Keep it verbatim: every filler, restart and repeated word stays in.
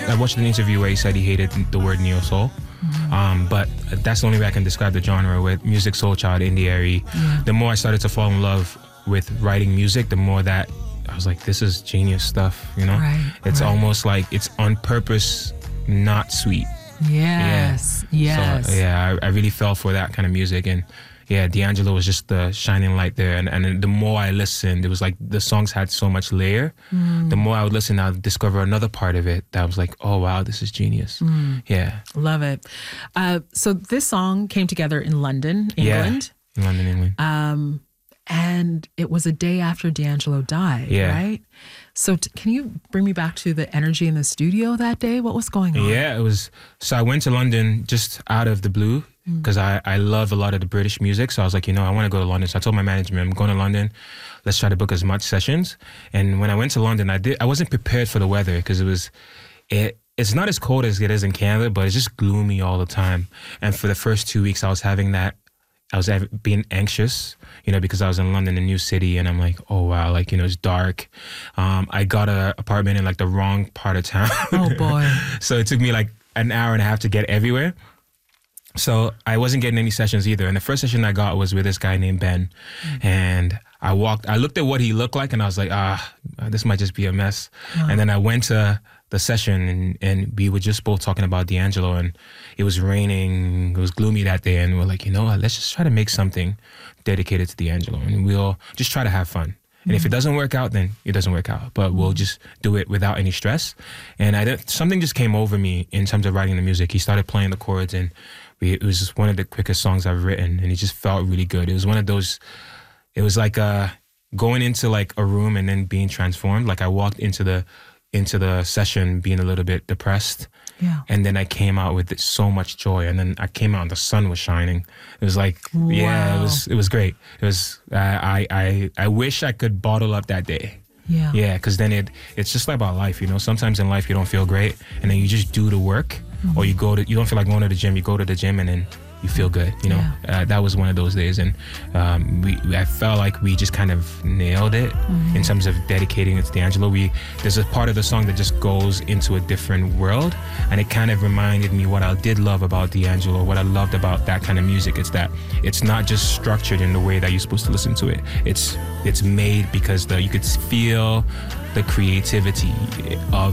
I watched an interview where he said he hated the word neo soul. Mm-hmm. Um, but that's the only way I can describe the genre with music, soul child, indie airy. Yeah. The more I started to fall in love with writing music, the more that I was like, this is genius stuff, you know? Right, it's right. almost like it's on purpose, not sweet. Yes, yeah. yes. So, yeah, I, I really fell for that kind of music. And yeah, D'Angelo was just the shining light there. And, and the more I listened, it was like the songs had so much layer. Mm. The more I would listen, I would discover another part of it that was like, oh, wow, this is genius. Mm. Yeah. Love it. Uh, so this song came together in London, England. Yeah, in London, England. Um, and it was a day after D'Angelo died, yeah. right? So t- can you bring me back to the energy in the studio that day? What was going on? Yeah, it was, so I went to London just out of the blue because mm. I, I love a lot of the British music. So I was like, you know, I want to go to London. So I told my management, I'm going to London. Let's try to book as much sessions. And when I went to London, I did. I wasn't prepared for the weather because it was, it, it's not as cold as it is in Canada, but it's just gloomy all the time. And for the first two weeks, I was having that, I was being anxious, you know, because I was in London, a new city, and I'm like, oh, wow, like, you know, it's dark. Um, I got an apartment in, like, the wrong part of town. Oh, boy. So it took me, like, an hour and a half to get everywhere. So I wasn't getting any sessions either. And the first session I got was with this guy named Ben. Mm-hmm. And I walked, I looked at what he looked like, and I was like, ah, this might just be a mess. Oh. And then I went to the session, and, and we were just both talking about D'Angelo, and it was raining, it was gloomy that day, and we we're like, you know what, let's just try to make something dedicated to D'Angelo, and we'll just try to have fun. And mm-hmm. if it doesn't work out, then it doesn't work out, but we'll just do it without any stress. And I something just came over me in terms of writing the music. He started playing the chords, and we, it was just one of the quickest songs I've written, and it just felt really good. It was one of those, it was like uh, going into like a room and then being transformed. Like I walked into the into the session being a little bit depressed. Yeah. And then I came out with so much joy. And then I came out and the sun was shining. It was like, wow. yeah, it was it was great. It was, uh, I, I, I wish I could bottle up that day. Yeah. Yeah, because then it it's just like about life, you know. Sometimes in life you don't feel great, and then you just do the work, mm-hmm. or you go to, you don't feel like going to the gym, you go to the gym, and then you feel good, you know. Yeah. Uh, that was one of those days, and um, we I felt like we just kind of nailed it mm-hmm. in terms of dedicating it to D'Angelo. We there's a part of the song that just goes into a different world, and it kind of reminded me what I did love about D'Angelo, what I loved about that kind of music. It's that it's not just structured in the way that you're supposed to listen to it. It's it's made because the you could feel the creativity of